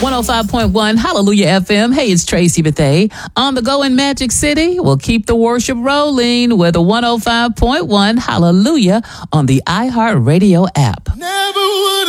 105.1 Hallelujah FM. Hey, it's Tracy Bethea. On the go in Magic City, we'll keep the worship rolling with a 105.1 Hallelujah on the iHeartRadio app. Never would